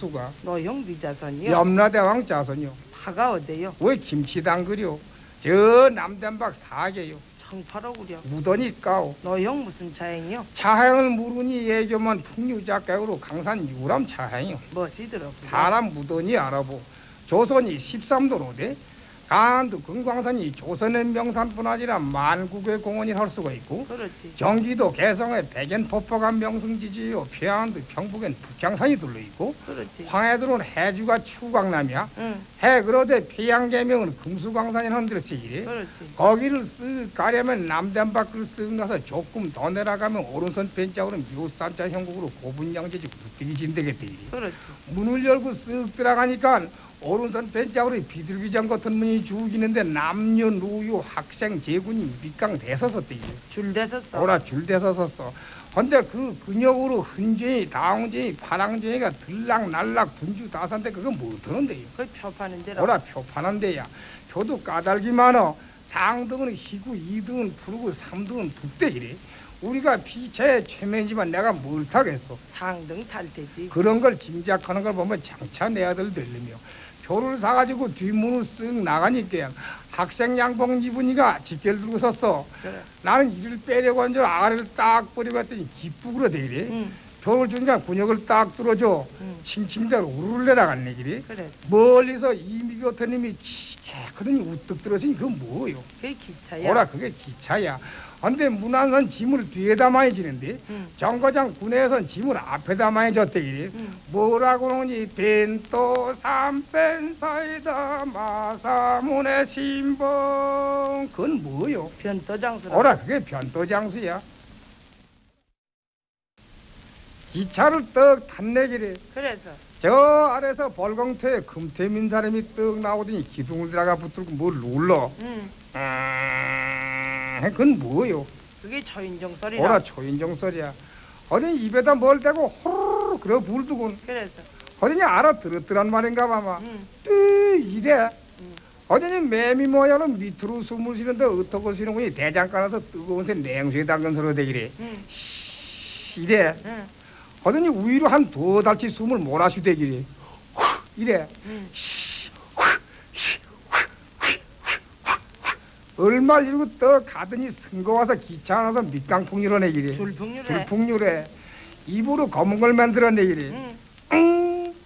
수가? 노형비 자손이요? 염라대왕 자손이요. 파가 어때요? 왜 김치당 그려? 저 남단박 사계요. 청파로구려. 무더니 까오. 노형 무슨 차행이요? 차행을 물으니 예교만 풍류작객으로 강산 유람 차행이요. 멋이더라고요. 사람 무더니 알아보. 조선이 13도로대. 강원도 금광산이 조선의 명산뿐 아니라 만국의 공원이 할 수가 있고, 그렇지. 경기도 개성에 백연폭포가 명승지지요. 평안도 경북엔 북향산이 둘러있고, 그렇지. 황해도는 해주가 추광남이야. 응. 해 그러되 평양계명은 금수광산이라는 데를 쓰이래. 그렇지. 거기를 쓱 가려면 남단밖을 쓱 가서 조금 더 내려가면 오른손 벤짝으로 묘산자 형국으로 고분양제지 굿뜨기 진대겠대. 그렇지. 문을 열고 쓱 들어가니까 오른손 벤짝으로 비둘기장 같은 문이 죽이는데 남녀노유 학생 제군이 밑강 대서섰대. 줄 대섰어. 오라 줄 대서섰어. 근데 그 근육으로 흔쟁이 다홍쟁이 파랑쟁이가 들락날락 분주 다산데 그거 못하는데요. 그걸 표파는 데라. 오라 표 파는 데야. 표도 까닭이 많어. 상등은 희구, 2등은 푸르고 3등은 북대 이래. 우리가 피차에 최면이지만 내가 뭘 타겠어. 상등 탈 테지. 그런 걸 짐작하는 걸 보면 장차 내 아들 되려며 표를 사가지고 뒷문을 쓱 나가니까 학생 양복 입으니까 직결 들고 섰어. 그래. 나는 이를 빼려고 한 줄 아래를 딱 버리고 했더니 기쁘그러 대이래. 응. 표를 주니까 군역을 딱 뚫어줘. 응. 칭칭대로 우르르 내려갔네 길이. 그래. 멀리서 이미 같은 님이 하더니 우뚝 들어서니 그건 뭐요? 그게 기차야. 뭐라 그게 기차야. 근데 문안선 짐을 뒤에다 많이 지는데 응. 정거장 군에선 짐을 앞에다 많이 졌대 이래. 응. 뭐라고 그러니 벤또 삼펜사이다 마사문의 신봉. 그건 뭐요? 변도장수라. 오라 그게 변도장수야. 기차를 떡 탔내기래. 그래서. 저 아래서 벌공터에 금태민 사람이 떡 나오더니 기둥을 들어가 붙들고 뭘 눌러. 응. 그건 뭐요? 그게 초인종 소리라. 오라 초인종 소리야. 어디 입에다 뭘 대고 호르르 그러 불두군. 그래서. 어디니 알아들었더란 말인가 봐마. 응. 이래. 응. 어디니 매미 모양으로 밑으로 숨을 쉬는데 어떻게 쉬는 거니 대장간에서 뜨거운 새 냉수에 담근 소리 되기래. 응. 이래. 응. 어디니 위로 한 두 달치 숨을 몰아쉬되기래. 이래. 응. 얼마 이러고 떠 가더니 승거 와서 기차 안에서 밑강풍 일어내기래. 줄풍류래. 줄풍류래. 입으로 검은 걸 만들어내기래. 응.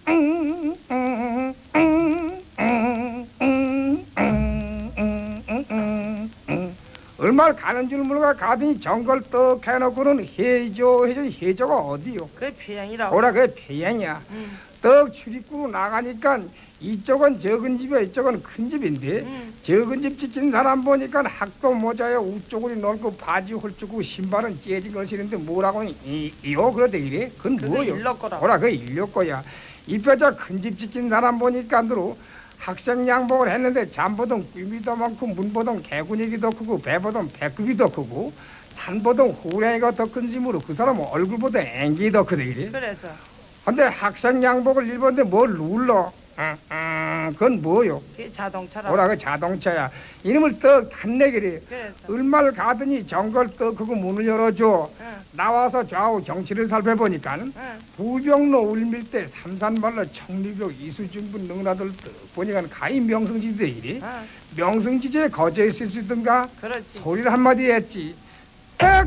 얼마 가는 줄 모르고 가더니 정걸 떡 해놓고는 해저가 어디요? 그게 평양이라. 오라 그게 평양이야. 응. 떡 출입구로 나가니까 이쪽은 적은 집이야 이쪽은 큰 집인데 응. 적은 집 지킨 사람 보니까 학도 모자에 우쪽으로 넓고 바지 홀쭉고 신발은 째진 걸 신는데 뭐라고 이요 그러대 이래? 그건 그게 뭐요? 일렀거라. 오라 그게 일렀거야. 이 뼈자 큰 집 지킨 사람 보니까 안으로 학생 양복을 했는데 잠보던 굼이 더 많고 문보던 개구니기 더 크고 배보던 배꼽이 더 크고 산보던 호랭이가 더 큰 짐으로 그 사람은 얼굴보다 앵기 더 크대 이래. 그래서. 근데 학생 양복을 입었는데 뭘 눌러? 그건 뭐요? 그게 자동차라. 뭐라 그 자동차야. 이놈을 떡 탔내기래. 그래서. 얼마를 가더니 정걸 떡 그거 문을 열어줘. 응. 나와서 좌우 정치를 살펴보니까 응. 부병로 울밀대 삼산발로 청리교 이수중분 능라들 떡 보니까 가히 명승지대 이래. 응. 명승지대에 거저 있을 수 있던가? 그렇지. 소리를 한마디 했지.